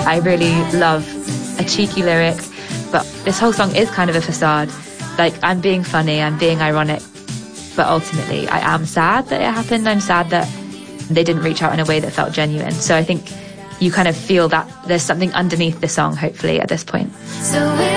I really love a cheeky lyric, but this whole song is kind of a facade. Like, I'm being funny, I'm being ironic, but ultimately I am sad that it happened. I'm sad that they didn't reach out in a way that felt genuine. So I think you kind of feel that there's something underneath the song, hopefully, at this point.